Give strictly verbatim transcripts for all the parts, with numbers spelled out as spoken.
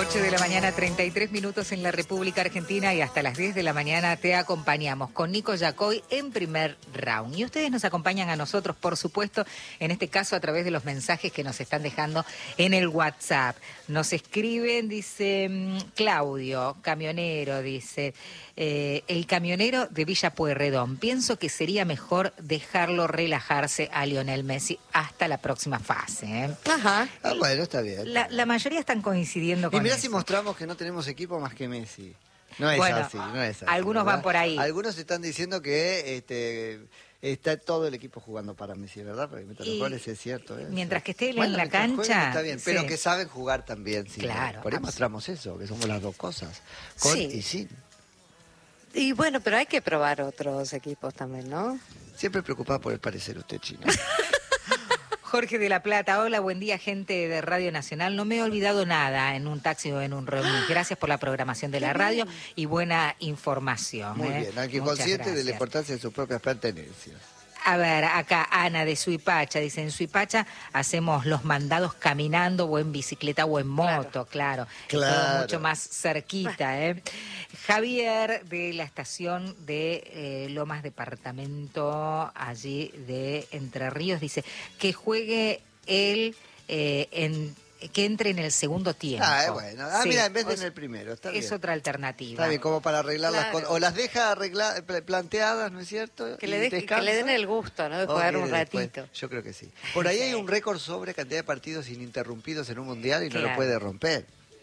ocho de la mañana, treinta y tres minutos en la República Argentina, y hasta las diez de la mañana te acompañamos con Nico Yacoy en primer round. Y ustedes nos acompañan a nosotros, por supuesto, en este caso a través de los mensajes que nos están dejando en el WhatsApp. Nos escriben, dice Claudio, camionero, dice, eh, el camionero de Villa Pueyrredón. Pienso que sería mejor dejarlo relajarse a Lionel Messi hasta la próxima fase. ¿eh? Ajá. Ah, bueno, está bien. La, la mayoría están coincidiendo con Y mirá eso. si mostramos que no tenemos equipo más que Messi. No es Bueno, así, no es así. algunos ¿verdad? van por ahí. Algunos están diciendo que este, está todo el equipo jugando para Messi, ¿verdad? Porque mete los goles, es cierto. ¿eh? Mientras que esté él bueno, en la mientras cancha. jueguen está bien, pero sí. que saben jugar también. Sí, claro. Por ahí mostramos eso, que somos las dos cosas. Con Sí. y sin. Y bueno, pero hay que probar otros equipos también, ¿no? Siempre preocupado por el parecer usted, Chino. Jorge de la Plata, hola, buen día, gente de Radio Nacional. No me he olvidado nada en un taxi o en un reunión. Gracias por la programación de la radio y buena información. Muy ¿eh? bien, hay que Muchas consciente de la gracias. importancia de sus propias pertenencias. A ver, acá Ana de Suipacha, dice, en Suipacha hacemos los mandados caminando o en bicicleta o en moto, claro. Claro. Es todo mucho más cerquita, ¿eh? Javier de la estación de eh, Lomas Departamento, allí de Entre Ríos, dice que juegue él eh, en... que entre en el segundo tiempo. Ah, es bueno. Ah, Sí, mira, en vez de o en el primero, está bien. Es otra alternativa. Está bien, como para arreglar las Claro. cosas. O las deja arregla- pl- planteadas, ¿no es cierto? Que Y le, de- que descansa. le den el gusto, ¿no? De O jugar que un después- ratito. Yo creo que sí. Por ahí hay un récord sobre cantidad de partidos ininterrumpidos en un mundial y no Claro. lo puede romper.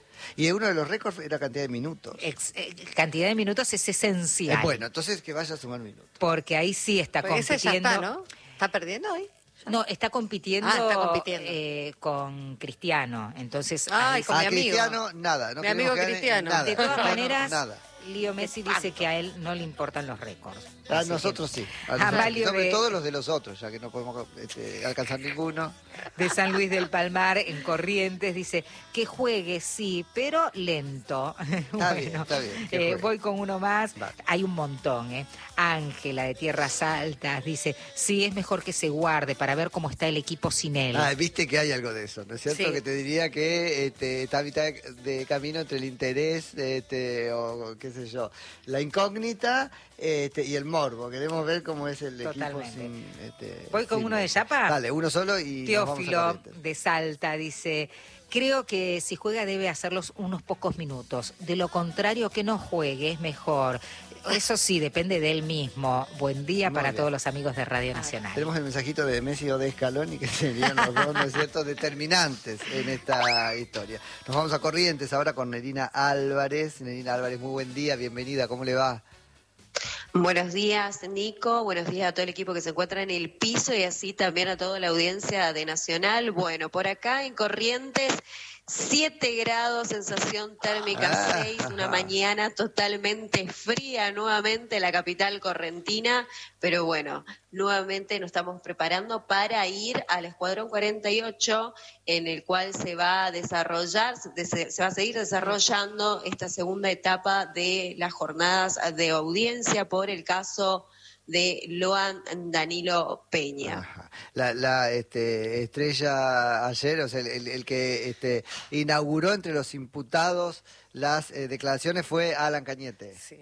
Y uno de los récords era cantidad de minutos. Ex- eh, cantidad de minutos es esencial. Eh, bueno, entonces que vaya a sumar minutos. Porque ahí sí está Porque ese ya compitiendo. está, ¿no? ¿Está perdiendo hoy? No, está compitiendo, Ah, está compitiendo. eh, con Cristiano. Entonces, Ay, ahí con a mi amigo. Cristiano, nada. No Mi queremos amigo que gane Cristiano. Nada. de todas Cristiano, maneras, Nada. Leo Messi dice que a él no le importan los récords. A Así nosotros que- sí. A Ah, nosotros. Valio Sobre de- todo los de los otros, ya que no podemos este, alcanzar ninguno. De San Luis del Palmar, en Corrientes, dice que juegue, sí, pero lento. Está bien, está bien, que eh, juegue. voy con uno más. Vale. Hay un montón, ¿eh? Ángela, de Tierras Altas, dice, sí, es mejor que se guarde para ver cómo está el equipo sin él. Ah, viste que hay algo de eso, ¿no es cierto? Sí. Que te diría que este, está a mitad de, de camino entre el interés, este, o qué sé yo, la incógnita este, y el morbo. Queremos ver cómo es el Totalmente. equipo sin... Este, Voy con sin uno de Messi. Yapa. Dale, uno solo y nos vamos a Teófilo Corrientes. de Salta dice, creo que si juega debe hacerlos unos pocos minutos. De lo contrario, que no juegue, es mejor. Eso sí, depende de él mismo. Buen día Muy para bien. todos los amigos de Radio Nacional. Tenemos el mensajito de Messi o de Scaloni, que serían los dos, ¿no es cierto?, determinantes en esta historia. Nos vamos a Corrientes ahora con Nerina Álvarez. Nerina Álvarez, muy buen día, bienvenida, ¿cómo le va? Buenos días, Nico. Buenos días a todo el equipo que se encuentra en el piso y así también a toda la audiencia de Nacional. Bueno, por acá en Corrientes, siete grados, sensación térmica Ah. seis, una mañana totalmente fría nuevamente en la capital correntina, pero bueno, nuevamente nos estamos preparando para ir al Escuadrón cuarenta y ocho, en el cual se va a desarrollar, se, se va a seguir desarrollando esta segunda etapa de las jornadas de audiencia por el caso de Loan Danilo Peña. Ajá. La, la este, estrella ayer, o sea, el, el- el que este, inauguró entre los imputados las eh, declaraciones fue Alan Cañete. Sí.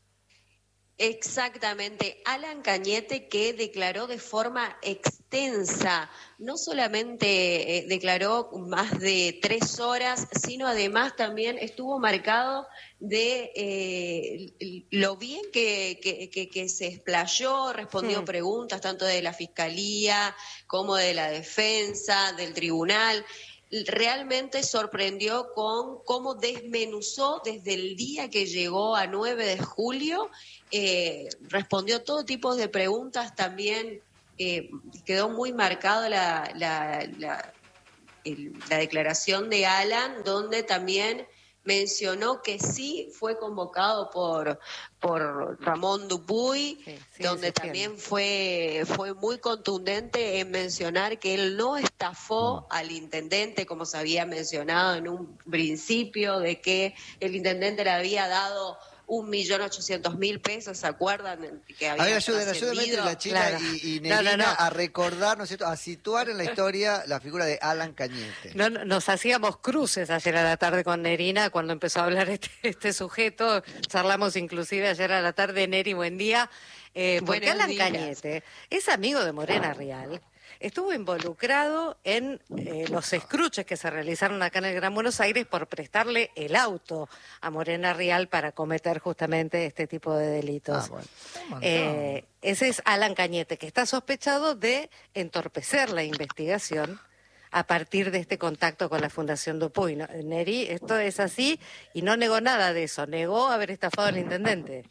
Exactamente, Alan Cañete, que declaró de forma extensa, no solamente eh, declaró más de tres horas, sino además también estuvo marcado de eh, lo bien que, que, que, que se explayó, respondió Hmm. preguntas tanto de la Fiscalía como de la defensa, del tribunal. Realmente sorprendió con cómo desmenuzó desde el día que llegó a nueve de julio, eh, respondió todo tipo de preguntas, también eh, quedó muy marcado la, la, la, el- la declaración de Alan, donde también mencionó que sí fue convocado por, por Ramón Dupuy, Sí, sí, donde insistiendo. también fue, fue muy contundente en mencionar que él no estafó al intendente, como se había mencionado en un principio, de que el intendente le había dado un millón ochocientos mil pesos, ¿se acuerdan? Que había a ver, ayuden, ayúdenme entre trascendido. la China Claro. y, y No, no, Nerina no. a recordar, ¿no es cierto?, a situar en la historia la figura de Alan Cañete. No, no, nos hacíamos cruces ayer a la tarde con Nerina cuando empezó a hablar este, este sujeto. Charlamos inclusive ayer a la tarde, Neri, buen día. Eh, porque Buenos Alan días. Cañete es amigo de Morena Rial. Estuvo involucrado en eh, los escruches que se realizaron acá en el Gran Buenos Aires por prestarle el auto a Morena Rial para cometer justamente este tipo de delitos. Ah, bueno. Un montón. Eh, ese es Alan Cañete, que está sospechado de entorpecer la investigación a partir de este contacto con la Fundación Dupuy. ¿No? Neri, esto es así y no negó nada de eso, negó haber estafado al intendente.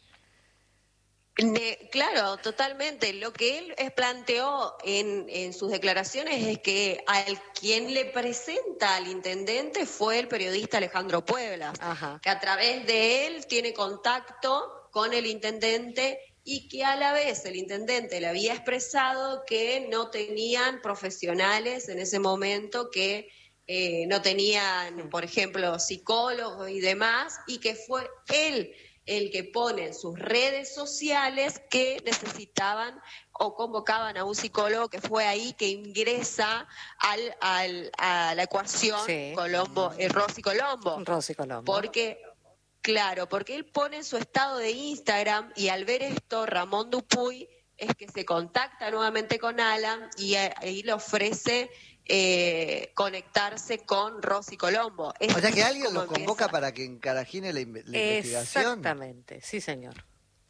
Ne- claro, totalmente. Lo que él eh, planteó en, en sus declaraciones es que al quien le presenta al intendente fue el periodista Alejandro Puebla, Ajá. que a través de él tiene contacto con el intendente y que a la vez el intendente le había expresado que no tenían profesionales en ese momento, que eh, no tenían, por ejemplo, psicólogos y demás, y que fue él el que pone en sus redes sociales que necesitaban o convocaban a un psicólogo, que fue ahí que ingresa al, al, a la ecuación Sí. Colombo, eh, Rosy Colombo. Rosy Colombo. Porque, claro, porque él pone en su estado de Instagram y al ver esto, Ramón Dupuy es que se contacta nuevamente con Alan y ahí le ofrece eh, conectarse con Rosy Colombo. Es O sea que así alguien como los convoca empieza. para que encarajine la, inve- la investigación. Exactamente, sí señor.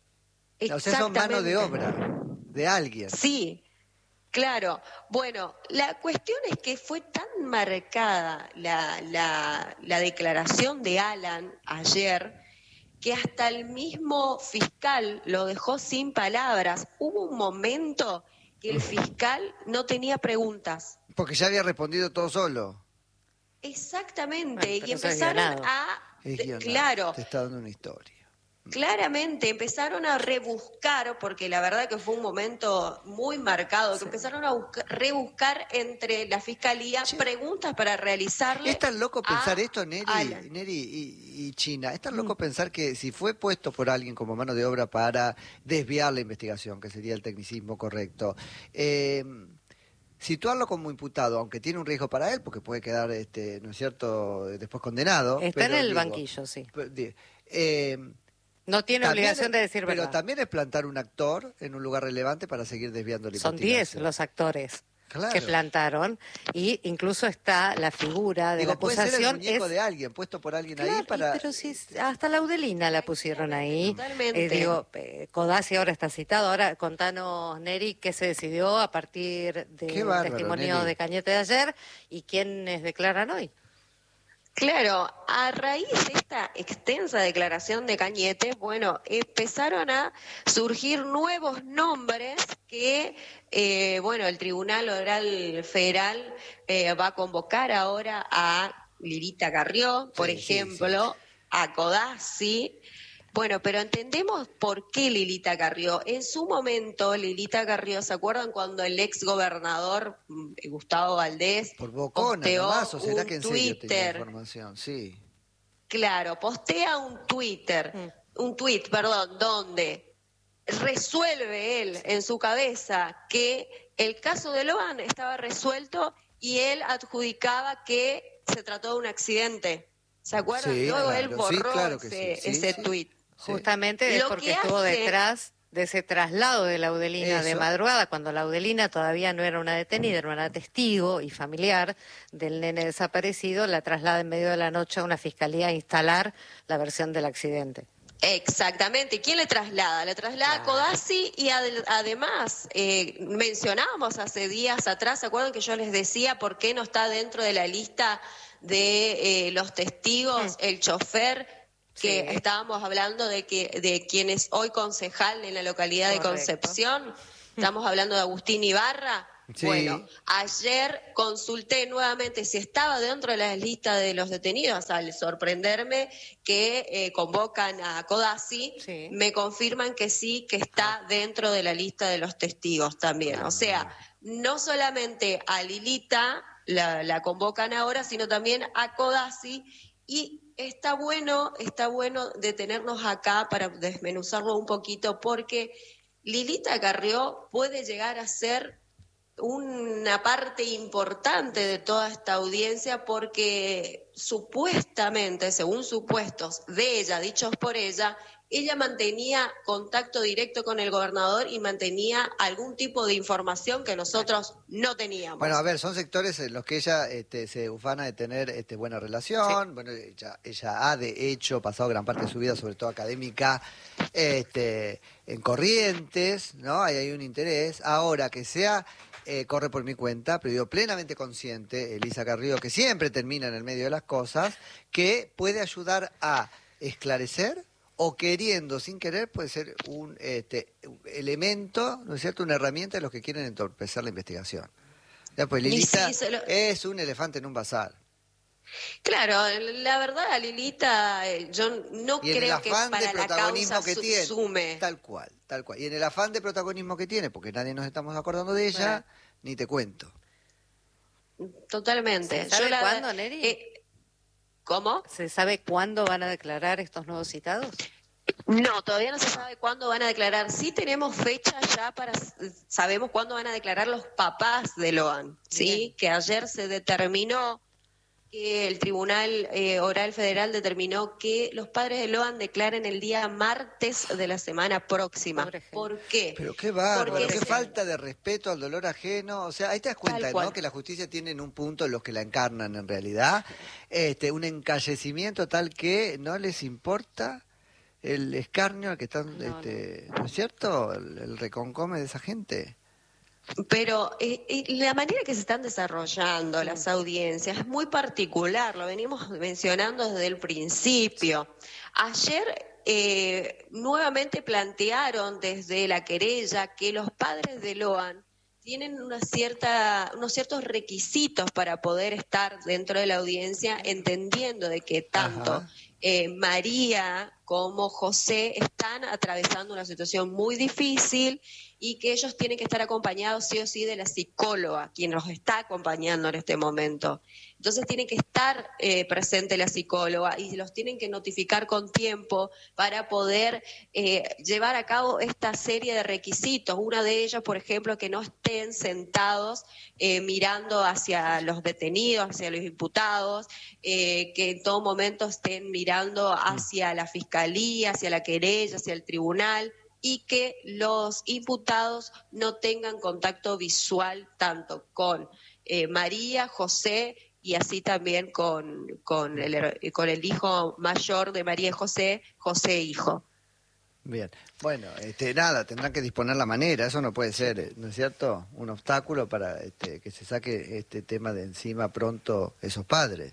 O sea, son mano de Exactamente. obra de alguien. Sí, claro. Bueno, la cuestión es que fue tan marcada la, la, la declaración de Alan ayer que hasta el mismo fiscal lo dejó sin palabras. Hubo un momento que el fiscal no tenía preguntas. Porque ya había respondido todo solo. Exactamente, Bueno, pero y eso es empezaron guionado. a... Es de- guionado, claro, te está dando una historia. claramente empezaron a rebuscar, porque la verdad que fue un momento muy marcado, que Sí. empezaron a buscar- rebuscar entre la fiscalía preguntas para realizarle. Es tan loco pensar a esto, Neri, Alan. Neri y, y China. Es tan Mm. loco pensar que si fue puesto por alguien como mano de obra para desviar la investigación, que sería el tecnicismo correcto, eh, situarlo como imputado, aunque tiene un riesgo para él, porque puede quedar, este, ¿no es cierto?, después condenado. Está en pero el digo, banquillo, sí. pe- di- eh, No tiene también obligación es- de decir Pero verdad. también es plantar un actor en un lugar relevante para seguir desviando la Son investigación. diez los actores Claro. que plantaron y incluso está la figura de Digo, la puede ser el acusación. muñeco es- de alguien, puesto por alguien Claro, ahí y para... pero si es- hasta la Laudelina la pusieron ahí. Totalmente. Eh, digo, eh, Codazzi ahora está citado. Ahora contanos, Neri, qué se decidió a partir Qué del bárbaro, testimonio Neri. de Cañete de ayer y quiénes declaran hoy. Claro, a raíz de esta extensa declaración de Cañete, bueno, empezaron a surgir nuevos nombres que, eh, bueno, el Tribunal Oral Federal eh, va a convocar ahora a Lilita Carrió, por Sí, sí, ejemplo, a Codazzi. Bueno, pero entendemos por qué Lilita Carrió. En su momento, Lilita Carrió, ¿se acuerdan cuando el ex gobernador mm, Gustavo Valdés Por bocona posteó nomás, o será un que en serio tenía Twitter? información, sí. Claro, postea un Twitter, Mm. un tweet, perdón, donde resuelve él en su cabeza que el caso de Loan estaba resuelto y él adjudicaba que se trató de un accidente. ¿Se acuerdan? Sí, Luego él claro, sí, borró claro que ese, sí, sí, ese sí. tweet. Sí. Justamente es Lo porque que estuvo hace- detrás de ese traslado de Laudelina de Eso. madrugada, cuando Laudelina todavía no era una detenida, era una testigo y familiar del nene desaparecido, la traslada en medio de la noche a una fiscalía a instalar la versión del accidente. Exactamente. ¿Quién le traslada? Le traslada a Claro. Codazzi y ad- además eh, mencionábamos hace días atrás, ¿se acuerdan que yo les decía por qué no está dentro de la lista de eh, los testigos Mm. el chofer? Que Sí. estábamos hablando de que de quien es hoy concejal en la localidad de Correcto. Concepción. Estamos hablando de Agustín Ibarra. Sí. Bueno, ayer consulté nuevamente si estaba dentro de la lista de los detenidos, al sorprenderme que eh, convocan a Codazzi, Sí. me confirman que sí, que está dentro de la lista de los testigos también. O sea, no solamente a Lilita la, la convocan ahora, sino también a Codazzi. Y está bueno, está bueno detenernos acá para desmenuzarlo un poquito, porque Lilita Carrió puede llegar a ser una parte importante de toda esta audiencia, porque supuestamente, según supuestos de ella, dichos por ella, ella mantenía contacto directo con el gobernador y mantenía algún tipo de información que nosotros no teníamos. Bueno, a ver, son sectores en los que ella este, se ufana de tener este, buena relación. Sí. Bueno, ella, ella ha de hecho pasado gran parte de su vida, sobre todo académica, este, en Corrientes, ¿no? Ahí hay un interés. Ahora, que sea, eh, corre por mi cuenta, pero yo plenamente consciente, Elisa Carrió, que siempre termina en el medio de las cosas, que puede ayudar a esclarecer, o queriendo, sin querer, puede ser un este, elemento, ¿no es cierto?, una herramienta de los que quieren entorpecer la investigación. Ya, pues Lilita sí, lo... es un elefante en un bazar. Claro, la verdad, Lilita, yo no y en creo el que afán para de la protagonismo causa que tiene, sume. Tal cual, tal cual. Y en el afán de protagonismo que tiene, porque nadie nos estamos acordando de ella, bueno, ni te cuento. Totalmente. ¿Se sabe yo la... cuándo, Neri? Eh... ¿Cómo? ¿Se sabe cuándo van a declarar estos nuevos citados? No, todavía no se sabe cuándo van a declarar. Sí tenemos fecha ya para, sabemos cuándo van a declarar los papás de Loan, ¿sí? Bien. Que ayer se determinó, que el Tribunal eh, Oral Federal determinó que los padres de Loan declaren el día martes de la semana próxima. ¿Por qué? Pero qué bárbaro, qué se... falta de respeto al dolor ajeno. O sea, ahí te das cuenta, ¿no?, que la justicia tiene en un punto, los que la encarnan en realidad, este, un encallecimiento tal que no les importa el escarnio al que están, no, este, no. ¿no es cierto?, el, el reconcome de esa gente. Pero eh, la manera que se están desarrollando las audiencias es muy particular, lo venimos mencionando desde el principio. Ayer eh, nuevamente plantearon desde la querella que los padres de Loan tienen una cierta, unos ciertos requisitos para poder estar dentro de la audiencia, entendiendo de que tanto eh, María como José están atravesando una situación muy difícil y que ellos tienen que estar acompañados sí o sí de la psicóloga, quien los está acompañando en este momento. Entonces tiene que estar eh, presente la psicóloga y los tienen que notificar con tiempo para poder eh, llevar a cabo esta serie de requisitos. Una de ellas, por ejemplo, que no estén sentados eh, mirando hacia los detenidos, hacia los imputados, eh, que en todo momento estén mirando hacia la fiscalía, hacia la querella, hacia el tribunal, y que los imputados no tengan contacto visual tanto con eh, María, José y así también con, con, el, con el hijo mayor de María y José, José hijo. Bien, bueno, este, nada, tendrán que disponer la manera, eso no puede ser, ¿no es cierto?, un obstáculo para este, que se saque este tema de encima pronto esos padres.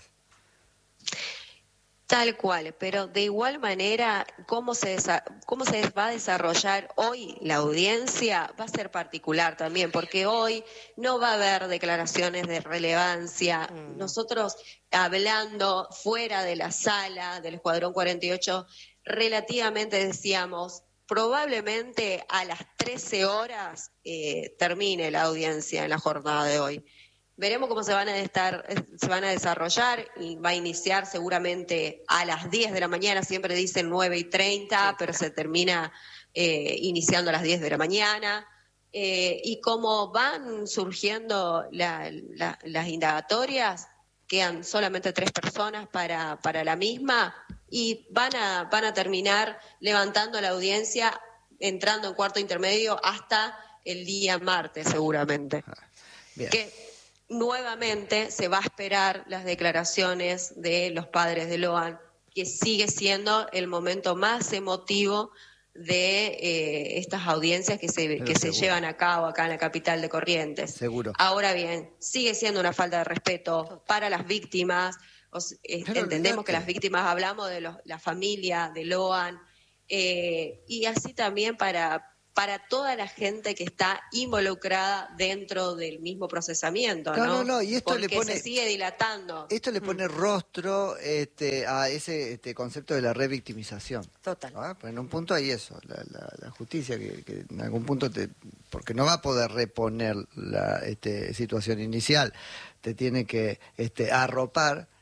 Tal cual, pero de igual manera, cómo se, cómo se va a desarrollar hoy la audiencia va a ser particular también, porque hoy no va a haber declaraciones de relevancia. Mm. Nosotros, hablando fuera de la sala del Escuadrón cuarenta y ocho, relativamente decíamos, probablemente a las trece horas eh, termine la audiencia en la jornada de hoy. Veremos cómo se van a estar, se van a desarrollar y va a iniciar seguramente a las diez de la mañana, siempre dicen nueve y treinta, sí, pero se termina eh, iniciando a las diez de la mañana. Eh, y como van surgiendo la, la, las indagatorias, quedan solamente tres personas para, para la misma y van a, van a terminar levantando la audiencia, entrando en cuarto intermedio hasta el día martes seguramente. Bien. Que, nuevamente se va a esperar las declaraciones de los padres de Loan, que sigue siendo el momento más emotivo de eh, estas audiencias que se, que se llevan a cabo acá en la capital de Corrientes. Seguro. Ahora bien, sigue siendo una falta de respeto para las víctimas. Os, eh, entendemos que las víctimas, hablamos de los, la familia de Loan, eh, y así también para... para toda la gente que está involucrada dentro del mismo procesamiento, ¿no? No, no, no, y esto Porque le pone, se sigue dilatando. Esto le pone mm. rostro este, a ese este, concepto de la revictimización. Total. ¿Ah? Pues en un punto hay eso, la, la, la justicia que, que en algún punto, te, porque no va a poder reponer la este, situación inicial, te tiene que este, arropar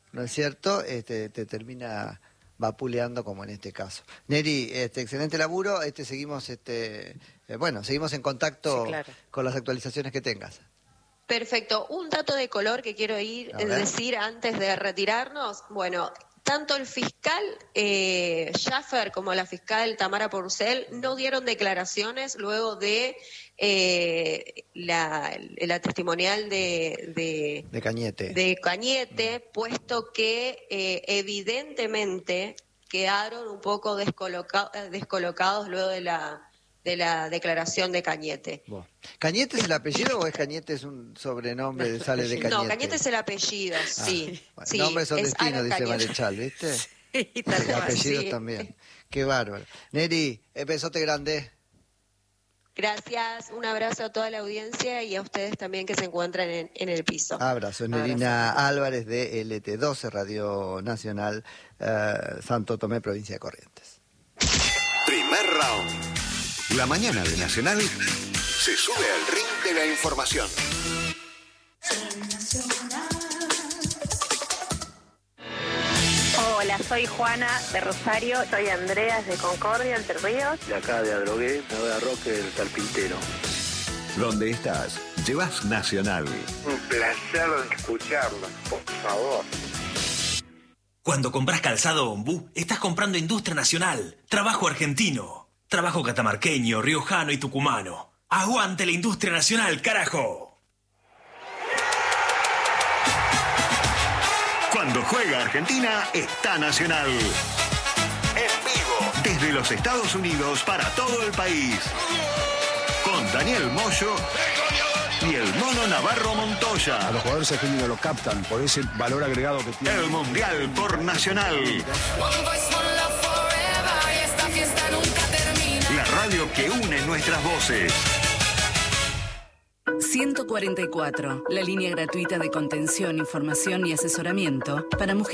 ¿no es cierto?, este, te termina vapuleando como en este caso. Neri, este, excelente laburo, este, seguimos, este, eh, bueno, seguimos en contacto Sí, claro. con las actualizaciones que tengas. Perfecto. Un dato de color que quiero ir A es ver. decir antes de retirarnos. Bueno, tanto el fiscal eh, Schaffer como la fiscal Tamara Porcel no dieron declaraciones luego de eh, la, la testimonial de, de, De Cañete. de Cañete, puesto que eh, evidentemente quedaron un poco descoloca- descolocados luego de la de la declaración de Cañete. Bueno. ¿Cañete es el apellido o es Cañete es un sobrenombre de sale de Cañete? No, Cañete es el apellido, Ah, sí. bueno, sí, nombres son es destinos, Alan dice Cañete. Marechal, ¿viste? Y tal Y cual. apellidos sí. también. Qué bárbaro. Neri, eh, besote grande. Gracias, un abrazo a toda la audiencia y a ustedes también que se encuentran en, en el piso. Abrazo. Nerina Álvarez de L T doce, Radio Nacional, eh, Santo Tomé, provincia de Corrientes. Primer round. La mañana de Nacional se sube al ring de la información. Hola, soy Juana de Rosario. Soy Andrea de Concordia, Entre Ríos. De acá de Adrogué, me voy a Roque del Carpintero. Donde estás, llevas Nacional. Un placer escucharlo, por favor. Cuando compras calzado Ombú, estás comprando industria nacional, trabajo argentino, trabajo catamarqueño, riojano y tucumano. ¡Aguante la industria nacional, carajo! Cuando juega Argentina, está Nacional. En vivo, desde los Estados Unidos para todo el país. Con Daniel Moyo y el Mono Navarro Montoya. A los jugadores argentinos lo captan por ese valor agregado que tiene. El Mundial por Nacional. La radio que une nuestras voces. ciento cuarenta y cuatro, la línea gratuita de contención, información y asesoramiento para mujeres.